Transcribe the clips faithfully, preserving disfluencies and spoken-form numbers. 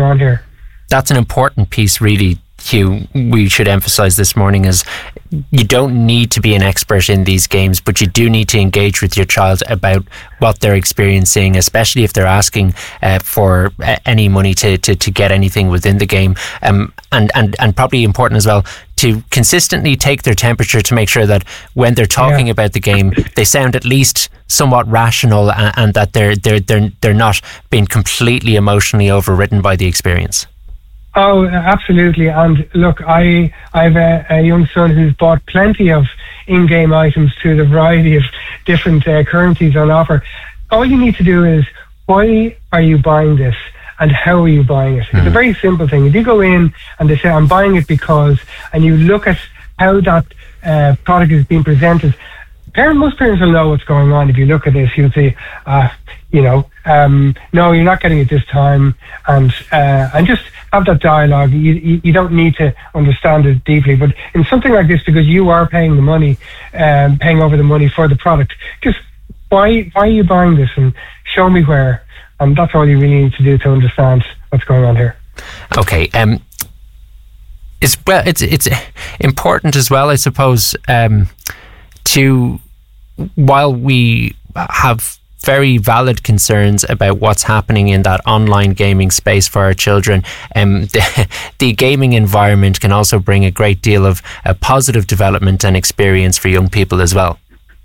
on here. That's an important piece, really, Hugh, we should emphasise this morning, is you don't need to be an expert in these games, but you do need to engage with your child about what they're experiencing, especially if they're asking uh, for uh, any money to, to, to get anything within the game. Um, and, and, and probably important as well to consistently take their temperature to make sure that when they're talking yeah. about the game, they sound at least somewhat rational, and, and that they're, they're, they're, they're not being completely emotionally overridden by the experience. Oh, absolutely. And look, I I have a, a young son who's bought plenty of in-game items through the variety of different uh, currencies on offer. All you need to do is, why are you buying this and how are you buying it? Mm. It's a very simple thing. If you go in and they say, I'm buying it because, and you look at how that uh, product is being presented, parent, most parents will know what's going on. If you look at this, you'll see, uh, you know, um, no, you're not getting it this time, and uh, and just have that dialogue. You, you you don't need to understand it deeply, but in something like this, because you are paying the money, um, paying over the money for the product, just why why are you buying this, and show me where, and that's all you really need to do to understand what's going on here. Okay. Um. It's well. It's it's important as well, I suppose. Um. To while we have very valid concerns about what's happening in that online gaming space for our children, um, the, the gaming environment can also bring a great deal of uh, positive development and experience for young people as well.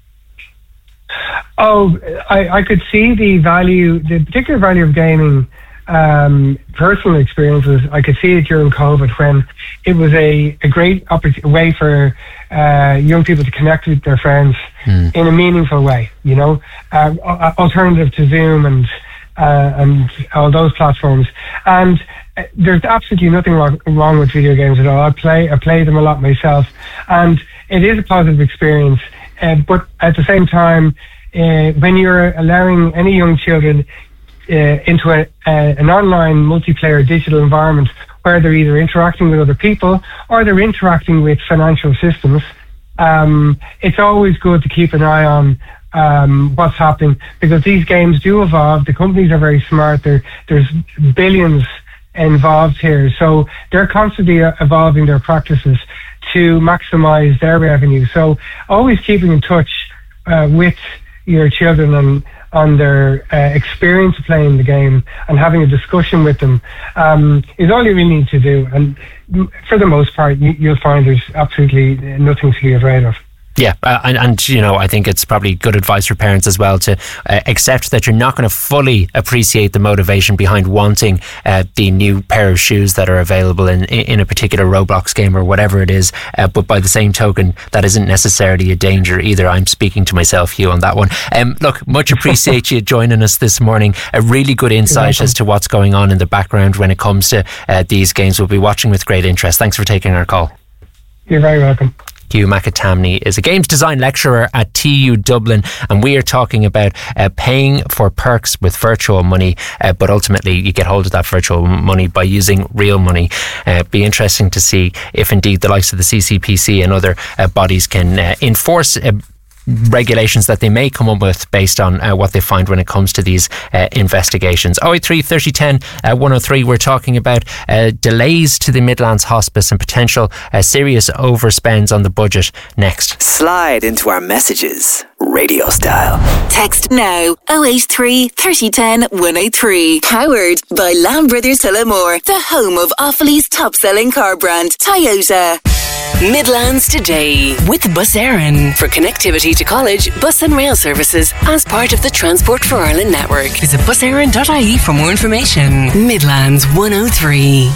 Oh, I, I could see the value, the particular value of gaming. Um, personal experiences, I could see it during COVID, when it was a, a great oppor- way for uh, young people to connect with their friends mm. in a meaningful way, you know, uh, alternative to Zoom and uh, and all those platforms. And uh, there's absolutely nothing wrong, wrong with video games at all. I play I play them a lot myself, and it is a positive experience. Uh, but at the same time, uh, when you're allowing any young children Uh, into a, uh, an online multiplayer digital environment where they're either interacting with other people or they're interacting with financial systems, um, it's always good to keep an eye on um, what's happening, because these games do evolve. The companies are very smart. They're, there's billions involved here, so they're constantly evolving their practices to maximize their revenue. So always keeping in touch uh, with your children and on their uh, experience of playing the game and having a discussion with them um, is all you really need to do. And for the most part, you, you'll find there's absolutely nothing to be afraid of. Yeah, uh, and, and, you know, I think it's probably good advice for parents as well to uh, accept that you're not going to fully appreciate the motivation behind wanting uh, the new pair of shoes that are available in, in a particular Roblox game or whatever it is. Uh, but by the same token, that isn't necessarily a danger either. I'm speaking to myself, Hugh, on that one. Um, look, much appreciate you joining us this morning. A really good insight as to what's going on in the background when it comes to uh, these games. We'll be watching with great interest. Thanks for taking our call. You're very welcome. Hugh McAtamney is a games design lecturer at T U Dublin, and we are talking about uh, paying for perks with virtual money, uh, but ultimately you get hold of that virtual money by using real money. Uh, it'd be interesting to see if indeed the likes of the C C P C and other uh, bodies can uh, enforce uh, regulations that they may come up with based on uh, what they find when it comes to these uh, investigations. oh eight three, thirty, ten, uh, one oh three. We're talking about uh, delays to the Midlands Hospice and potential uh, serious overspends on the budget next. Slide into our messages, radio style. Text now oh eight three, thirty, ten, one oh three. Powered by Lamb Brothers Tullamore, the home of Offaly's top-selling car brand, Toyota. Midlands Today with Bus Éireann. For connectivity to college, bus and rail services as part of the Transport for Ireland network. Visit bus éireann dot I E for more information. Midlands one oh three.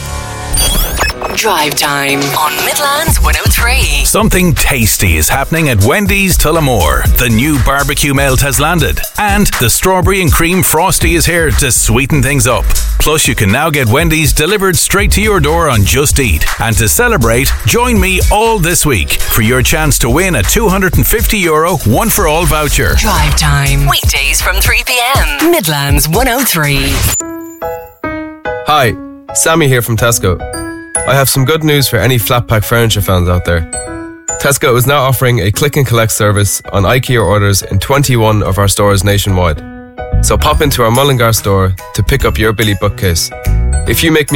Drive time on Midlands one oh three. Something tasty is happening at Wendy's Tullamore. The new barbecue melt has landed, and the strawberry and cream frosty is here to sweeten things up. Plus, you can now get Wendy's delivered straight to your door on Just Eat. And to celebrate, join me all this week for your chance to win a two hundred fifty euro one for all voucher. Drive time weekdays from three p.m. Midlands one oh three. Hi, Sammy here from Tesco. I have some good news for any flat pack furniture fans out there. Tesco is now offering a click and collect service on IKEA orders in twenty-one of our stores nationwide. So pop into our Mullingar store to pick up your Billy bookcase. If you make me